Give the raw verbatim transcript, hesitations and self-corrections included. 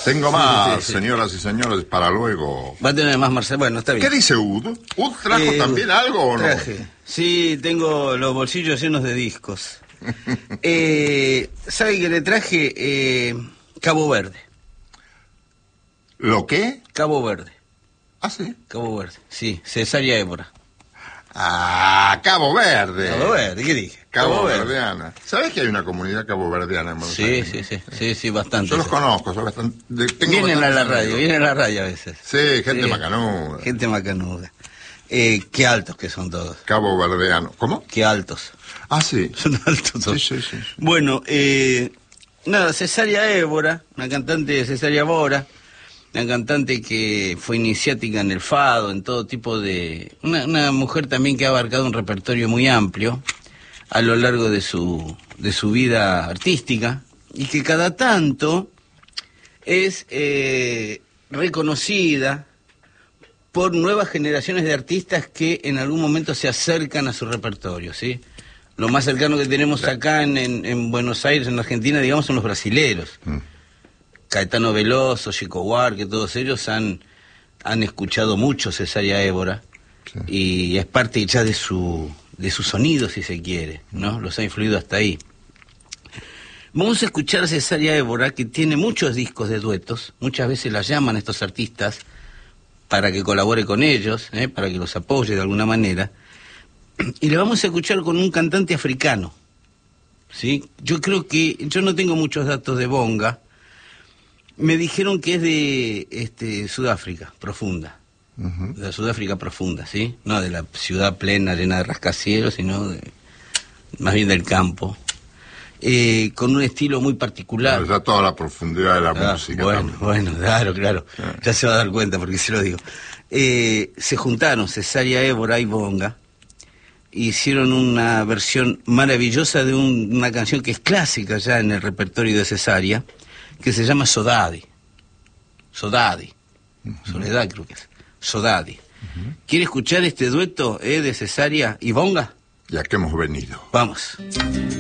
Tengo más, sí, sí. señoras y señores, para luego. Va a tener más, Marcelo. Bueno, está bien. ¿Qué dice Ud? ¿Ud trajo Eh, también algo o no? Traje. Sí, tengo los bolsillos llenos de discos. eh, ¿Sabe que le traje? Eh, Cabo Verde. ¿Lo qué? Cabo Verde. Ah, sí. Cabo Verde. Sí, Cesárea Évora. Ah, Cabo Verde. Cabo Verde, ¿qué dije? Cabo, Cabo Verdeana. ¿Sabés que hay una comunidad caboverdiana en Buenos sí, Aires? Sí, sí, sí, sí, bastante. Yo los conozco, son bastante... Tengo vienen a la radio, amigos. vienen a la radio a veces. Sí, gente sí. macanuda. Gente macanuda. Eh, qué altos que son todos. Cabo Verdeano. ¿Cómo? Qué altos. Ah, sí. Son altos todos. Sí, sí, sí. Bueno, eh, nada, Cesárea Évora, una cantante de Cesárea Évora, una cantante que fue iniciática en el fado, en todo tipo de... Una, una mujer también que ha abarcado un repertorio muy amplio a lo largo de su, de su vida artística, y que cada tanto es eh, reconocida por nuevas generaciones de artistas que en algún momento se acercan a su repertorio, ¿sí? Lo más cercano que tenemos acá en, en, en Buenos Aires, en Argentina, digamos, son los brasileros. Mm. Caetano Veloso, Chico Buarque, todos ellos han, han escuchado mucho Cesárea Évora, sí. Y es parte ya de su, de su sonido, si se quiere, ¿no? Los ha influido hasta ahí. Vamos a escuchar a Cesárea Évora, que tiene muchos discos de duetos, muchas veces la llaman a estos artistas para que colabore con ellos, ¿eh? Para que los apoye de alguna manera, y le vamos a escuchar con un cantante africano, ¿sí? Yo creo que, yo no tengo muchos datos de Bonga, me dijeron que es de este, Sudáfrica profunda, uh-huh. De la Sudáfrica profunda, ¿sí? No de la ciudad plena, llena de rascacielos, sino de, más bien del campo. Eh, con un estilo muy particular. Pero ya toda la profundidad de la ah, música. Bueno, también. bueno, claro, claro. Ah. Ya se va a dar cuenta porque se lo digo. Eh, se juntaron Cesárea Évora y Bonga, hicieron una versión maravillosa de un, una canción que es clásica ya en el repertorio de Cesárea, que se llama Sodadi. Sodadi. Uh-huh. Soledad creo que es. Sodadi. Uh-huh. ¿Quiere escuchar este dueto eh, de Cesárea y Bonga? Ya que hemos venido. Vamos.